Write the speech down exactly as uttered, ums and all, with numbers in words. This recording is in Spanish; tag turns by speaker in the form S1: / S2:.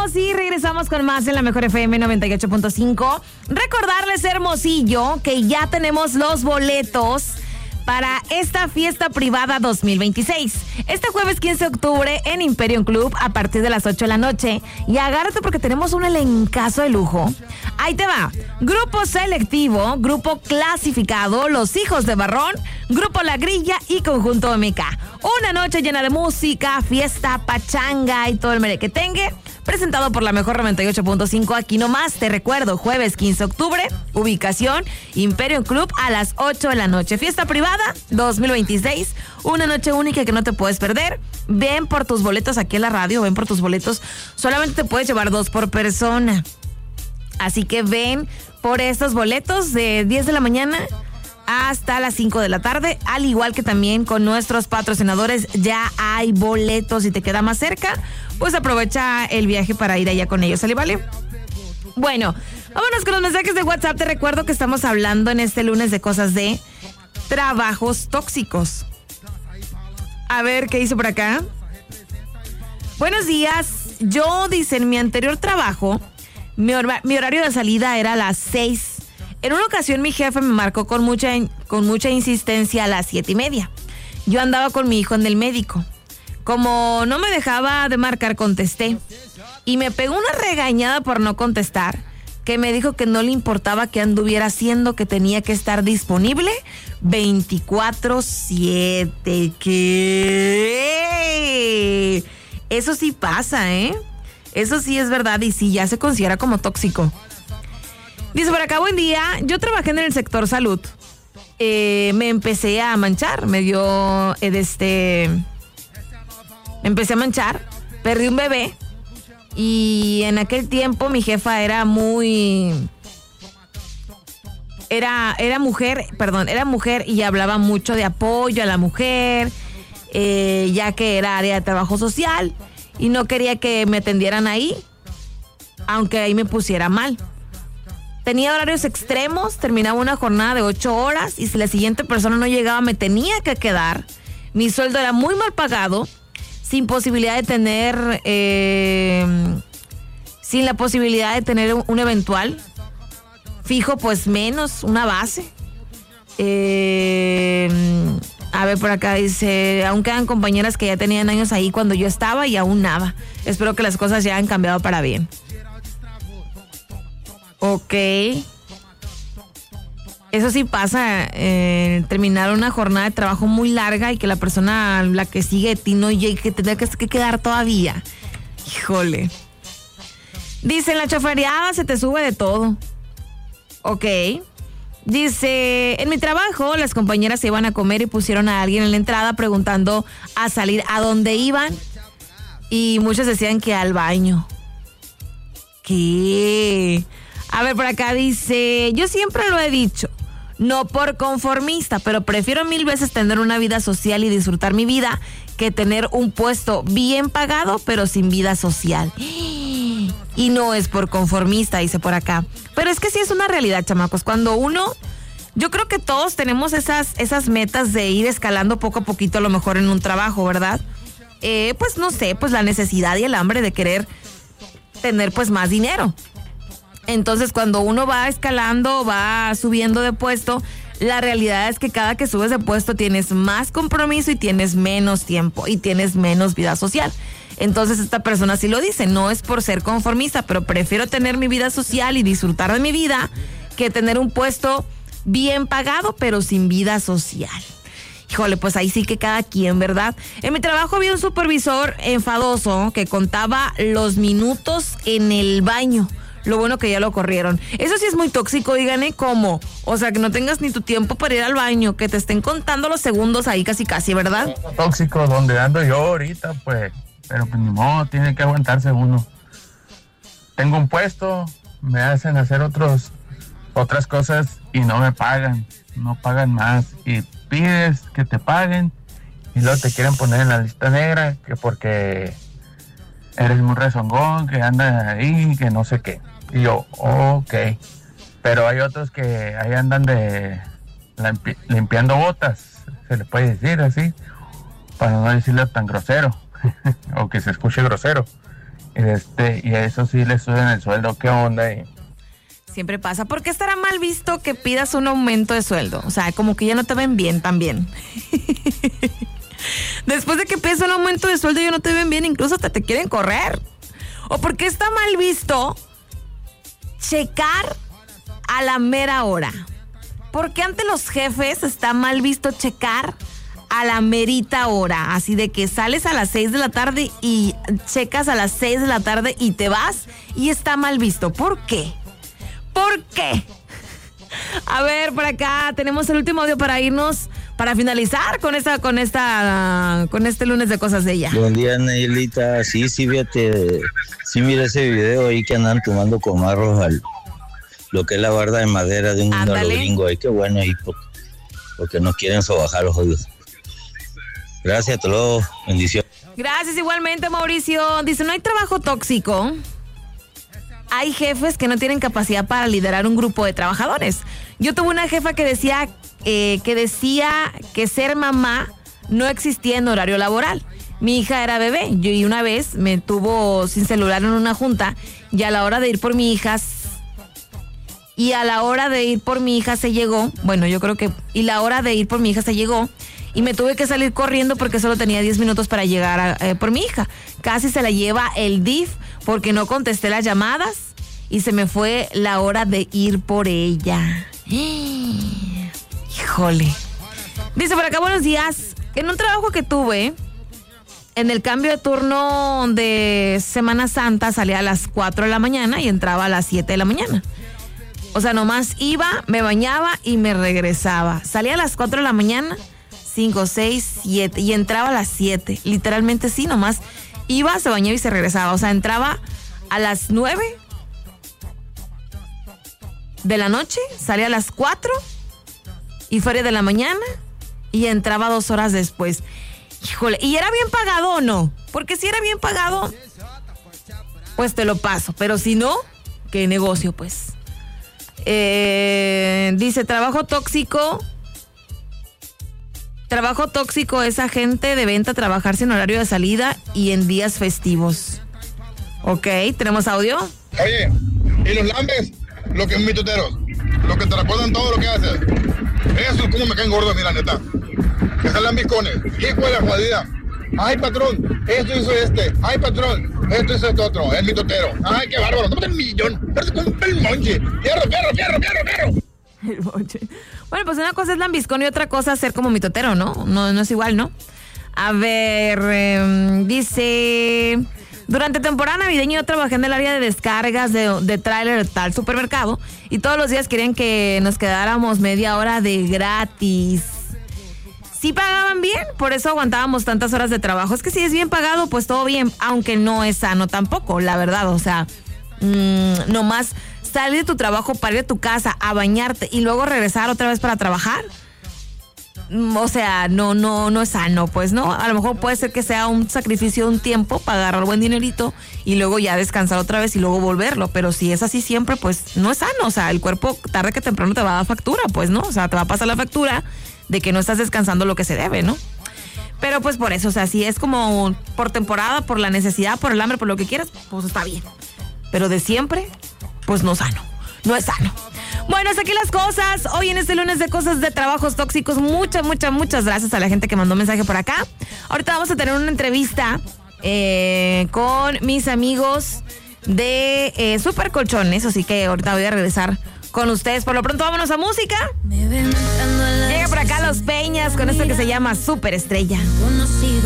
S1: Regresamos y regresamos con más en la Mejor F M noventa y ocho punto cinco. Recordarles, Hermosillo, que ya tenemos los boletos para esta fiesta privada dos mil veintiséis. Este jueves quince de octubre en Imperium Club a partir de las ocho de la noche. Y agárrate porque tenemos un elencazo de lujo. Ahí te va. Grupo Selectivo, Grupo Clasificado, Los Hijos de Barrón, Grupo La Grilla y Conjunto M K. Una noche llena de música, fiesta, pachanga y todo el merequetengue. Presentado por la Mejor noventa y ocho punto cinco. Aquí nomás, te recuerdo, jueves quince de octubre, ubicación Imperium Club a las ocho de la noche. Fiesta privada dos mil veintiséis, una noche única que no te puedes perder. Ven por tus boletos aquí en la radio, ven por tus boletos. Solamente te puedes llevar dos por persona. Así que ven por estos boletos de diez de la mañana hasta las cinco de la tarde, al igual que también con nuestros patrocinadores ya hay boletos. Si te queda más cerca, pues aprovecha el viaje para ir allá con ellos, ¿sale? ¿Vale? Bueno, vámonos con los mensajes de WhatsApp. Te recuerdo que estamos hablando en este lunes de cosas de trabajos tóxicos. A ver, ¿qué hizo por acá? Buenos días. Yo, dice, en mi anterior trabajo, mi, hor- mi horario de salida era a las seis. En una ocasión mi jefe me marcó con mucha, con mucha insistencia a las siete y media. Yo andaba con mi hijo en el médico. Como no me dejaba de marcar, contesté. Y me pegó una regañada por no contestar, que me dijo que no le importaba qué anduviera haciendo, que tenía que estar disponible veinticuatro siete. ¿Qué? Eso sí pasa, ¿eh? Eso sí es verdad y sí ya se considera como tóxico. Dice por acá, buen día, yo trabajé en el sector salud. Eh, me empecé a manchar, me dio, eh, este, me empecé a manchar, perdí un bebé y en aquel tiempo mi jefa era muy, era, era mujer, perdón, era mujer y hablaba mucho de apoyo a la mujer, eh, ya que era área de trabajo social y no quería que me atendieran ahí, aunque ahí me pusiera mal. Tenía horarios extremos, terminaba una jornada de ocho horas y si la siguiente persona no llegaba me tenía que quedar. Mi sueldo era muy mal pagado, sin posibilidad de tener, eh, sin la posibilidad de tener un, un eventual fijo, pues menos, una base. Eh, a ver, por acá dice, aún quedan compañeras que ya tenían años ahí cuando yo estaba y aún nada. Espero que las cosas ya han cambiado para bien. Ok. Eso sí pasa, eh, terminar una jornada de trabajo muy larga y que la persona, la que sigue de ti, no llegue, que tenga que, que quedar todavía. Híjole. Dice, en la chofereada se te sube de todo. Ok. Dice, en mi trabajo las compañeras se iban a comer y pusieron a alguien en la entrada preguntando a salir a dónde iban y muchos decían que al baño. ¿Qué? A ver, por acá dice, yo siempre lo he dicho, no por conformista, pero prefiero mil veces tener una vida social y disfrutar mi vida que tener un puesto bien pagado, pero sin vida social. Y no es por conformista, dice por acá. Pero es que sí es una realidad, chamacos. Cuando uno, yo creo que todos tenemos esas, esas metas de ir escalando poco a poquito a lo mejor en un trabajo, ¿verdad? Eh, pues no sé, pues la necesidad y el hambre de querer tener pues más dinero. Entonces, cuando uno va escalando, va subiendo de puesto, la realidad es que cada que subes de puesto tienes más compromiso y tienes menos tiempo y tienes menos vida social. Entonces, esta persona sí lo dice, no es por ser conformista, pero prefiero tener mi vida social y disfrutar de mi vida que tener un puesto bien pagado, pero sin vida social. Híjole, pues ahí sí que cada quien, ¿verdad? En mi trabajo había un supervisor enfadoso que contaba los minutos en el baño. Lo bueno que ya lo corrieron. Eso sí es muy tóxico, díganme cómo. O sea, que no tengas ni tu tiempo para ir al baño, que te estén contando los segundos ahí casi casi, ¿verdad?
S2: Tóxico, donde ando yo ahorita, pues. Pero pues ni modo, tiene que aguantarse uno. Tengo un puesto, me hacen hacer otros, otras cosas y no me pagan. No pagan más. Y pides que te paguen y luego te quieren poner en la lista negra, que porque eres muy rezongón, que andas ahí, que no sé qué. Y yo, ok. Pero hay otros que ahí andan de limpi- limpiando botas, se le puede decir así, para no decirle tan grosero, o que se escuche grosero. Este, y a eso sí le suben el sueldo, ¿qué onda? Y...
S1: Siempre pasa. ¿Por qué estará mal visto que pidas un aumento de sueldo? O sea, como que ya no te ven bien también. Después de que pides un aumento de sueldo ya no te ven bien, incluso hasta te quieren correr. ¿O por qué está mal visto checar a la mera hora? ¿Por qué ante los jefes está mal visto checar a la merita hora? Así de que sales a las seis de la tarde y checas a las seis de la tarde y te vas y está mal visto. ¿Por qué? ¿Por qué? A ver, por acá tenemos el último audio para irnos, para finalizar con esta, con esta, con este lunes de cosas de ella.
S3: Buen día, Neilita. Sí, sí, fíjate, sí mira ese video ahí que andan tomando con marros al, lo que es la barda de madera de un gringo ahí, qué bueno ahí, porque, porque no quieren sobajar los odios. Gracias, hasta luego, bendiciones.
S1: Gracias igualmente, Mauricio. Dice, no hay trabajo tóxico. Hay jefes que no tienen capacidad para liderar un grupo de trabajadores. Yo tuve una jefa que decía, eh, que decía que ser mamá no existía en horario laboral. Mi hija era bebé. Yo y una vez me tuvo sin celular en una junta y a la hora de ir por mi hija y a la hora de ir por mi hija se llegó. Bueno, yo creo que y la hora de ir por mi hija se llegó. Y me tuve que salir corriendo porque solo tenía diez minutos para llegar a, eh, por mi hija. Casi se la lleva el D I F porque no contesté las llamadas y se me fue la hora de ir por ella. Híjole. Dice por acá, buenos días. En un trabajo que tuve, en el cambio de turno de Semana Santa, salía a las cuatro de la mañana y entraba a las siete de la mañana. O sea, nomás iba, me bañaba y me regresaba. Salía a las cuatro de la mañana... cinco, seis, siete y entraba a las siete. Literalmente sí, nomás iba, se bañaba y se regresaba. O sea, entraba a las nueve de la noche, salía a las cuatro y fuera de la mañana y entraba dos horas después. Híjole, ¿y era bien pagado o no? Porque si era bien pagado, pues te lo paso. Pero si no, ¿qué negocio pues? Eh, dice, trabajo tóxico... Trabajo tóxico es agente de venta trabajar sin horario de salida y en días festivos. Ok, ¿tenemos audio?
S4: Oye, ¿y los lambes? Lo que es mitoteros. Los que te recuerdan todo lo que haces. Eso es como me caen gordos, mira, neta. Que son lambiscones. Hijo de la jodida. Ay, patrón, esto hizo este. Ay, patrón, esto hizo este otro. El mitotero. Ay, qué bárbaro. Tómate un millón. Parece como un monche. Fierro, fierro, fierro, fierro, fierro.
S1: El monche. Bueno, pues una cosa es lambiscón y otra cosa es ser como mitotero, ¿no? No, no es igual, ¿no? A ver, eh, dice... Durante temporada navideña yo trabajé en el área de descargas de, de tráiler de tal supermercado y todos los días querían que nos quedáramos media hora de gratis. Sí pagaban bien, por eso aguantábamos tantas horas de trabajo. Es que si es bien pagado, pues todo bien, aunque no es sano tampoco, la verdad. O sea, mmm, nomás salir de tu trabajo para ir a tu casa a bañarte y luego regresar otra vez para trabajar. O sea, no, no, no es sano, pues, ¿no? A lo mejor puede ser que sea un sacrificio de un tiempo para agarrar buen dinerito y luego ya descansar otra vez y luego volverlo. Pero si es así siempre, pues no es sano. O sea, el cuerpo tarde que temprano te va a dar factura, pues, ¿no? O sea, te va a pasar la factura de que no estás descansando lo que se debe, ¿no? Pero pues por eso, o sea, si es como por temporada, por la necesidad, por el hambre, por lo que quieras, pues está bien. Pero de siempre, pues no sano, no es sano. Bueno, hasta aquí las cosas. Hoy en este lunes de cosas de trabajos tóxicos, muchas, muchas, muchas gracias a la gente que mandó mensaje por acá. Ahorita vamos a tener una entrevista eh, con mis amigos de eh, Super Colchones, así que ahorita voy a regresar con ustedes. Por lo pronto, vámonos a música. Llega por acá Los Peñas con esto que se llama Super Estrella.